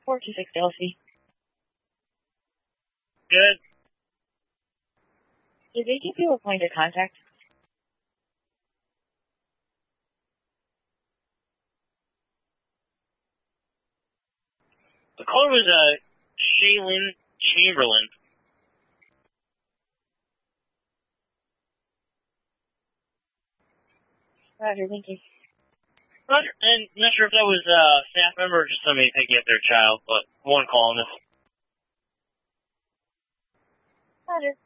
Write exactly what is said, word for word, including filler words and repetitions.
four two six Delphi. Good. Is A T P a point of contact? The caller was, uh, Shaylin Chamberlain. Roger, thank you. Roger, and not sure if that was a uh, staff member or just somebody picking up their child, but one calling us. Roger.